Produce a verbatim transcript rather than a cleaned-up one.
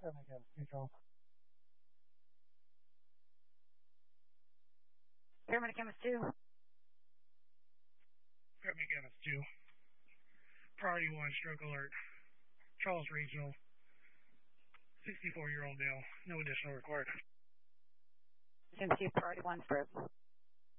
Paramedic M S two, Charles. Paramedic M S two. Paramedic M S two. Priority one, stroke alert. Charles Regional. sixty-four-year-old male. No additional required. M S two, priority one, stroke.